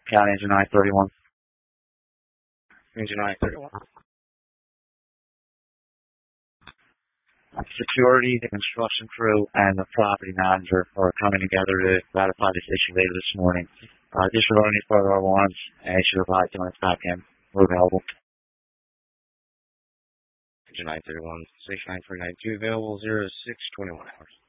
County Engine 931. Engine 931. Security, the construction crew, and the property manager are coming together to ratify this issue later this morning. Disregard any further alarms, and you should reply to when it's back in. We're available. Engine 931, station 9392, available 0621 hours.